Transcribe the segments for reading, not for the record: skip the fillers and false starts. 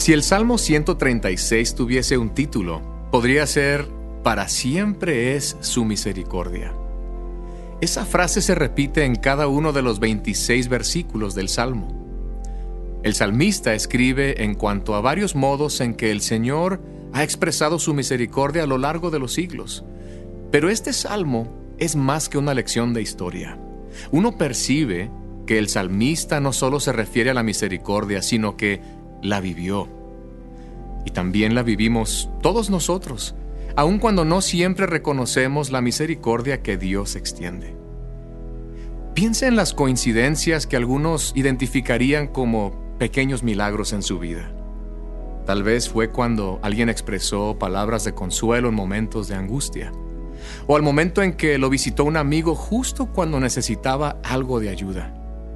Si el Salmo 136 tuviese un título, podría ser "Para siempre es su misericordia". Esa frase se repite en cada uno de los 26 versículos del Salmo. El salmista escribe en cuanto a varios modos en que el Señor ha expresado su misericordia a lo largo de los siglos. Pero este salmo es más que una lección de historia. Uno percibe que el salmista no solo se refiere a la misericordia, sino que la vivió. Y también la vivimos todos nosotros, aun cuando no siempre reconocemos la misericordia que Dios extiende. Piensa en las coincidencias que algunos identificarían como pequeños milagros en su vida. Tal vez fue cuando alguien expresó palabras de consuelo en momentos de angustia, o al momento en que lo visitó un amigo justo cuando necesitaba algo de ayuda.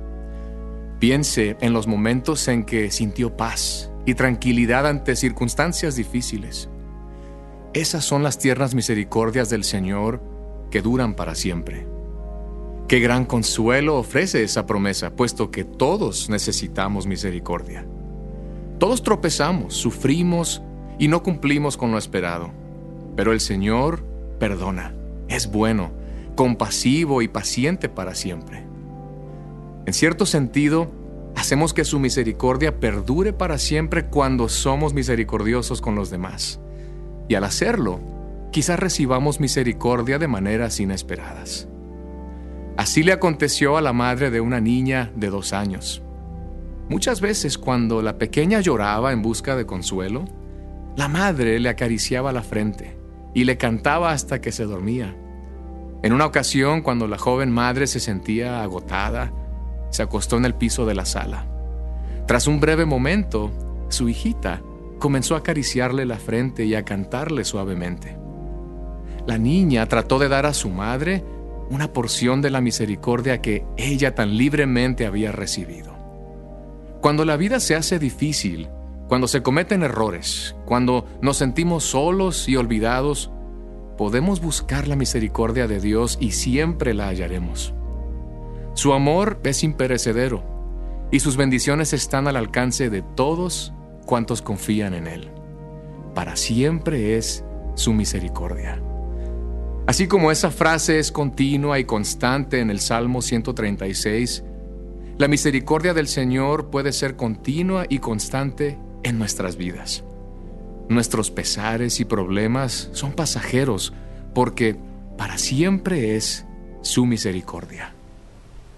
Piense en los momentos en que sintió paz y tranquilidad ante circunstancias difíciles. Esas son las tiernas misericordias del Señor que duran para siempre. Qué gran consuelo ofrece esa promesa, puesto que todos necesitamos misericordia. Todos tropezamos, sufrimos y no cumplimos con lo esperado. Pero el Señor perdona, es bueno, compasivo y paciente para siempre. En cierto sentido, hacemos que su misericordia perdure para siempre cuando somos misericordiosos con los demás. Y al hacerlo, quizás recibamos misericordia de maneras inesperadas. Así le aconteció a la madre de una niña de 2 años. Muchas veces cuando la pequeña lloraba en busca de consuelo, la madre le acariciaba la frente y le cantaba hasta que se dormía. En una ocasión, cuando la joven madre se sentía agotada, se acostó en el piso de la sala. Tras un breve momento, su hijita comenzó a acariciarle la frente y a cantarle suavemente. La niña trató de dar a su madre una porción de la misericordia que ella tan libremente había recibido. Cuando la vida se hace difícil, cuando se cometen errores, cuando nos sentimos solos y olvidados, podemos buscar la misericordia de Dios y siempre la hallaremos. Su amor es imperecedero y sus bendiciones están al alcance de todos cuantos confían en Él. Para siempre es su misericordia. Así como esa frase es continua y constante en el Salmo 136, la misericordia del Señor puede ser continua y constante en nuestras vidas. Nuestros pesares y problemas son pasajeros porque para siempre es su misericordia.